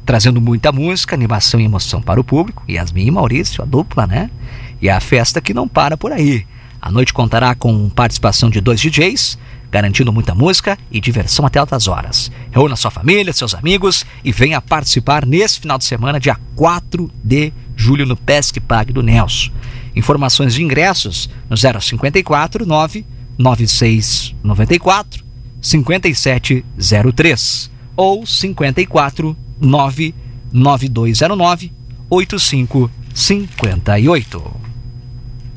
trazendo muita música, animação e emoção para o público. Yasmin e Maurício, a dupla, né? E a festa que não para por aí. A noite contará com participação de 2 DJs, garantindo muita música e diversão até altas horas. Reúna sua família, seus amigos e venha participar nesse final de semana, dia 4 de julho, no Pesque Pague do Nelson. Informações de ingressos no 054 99694 5703 ou 54 99209 8558.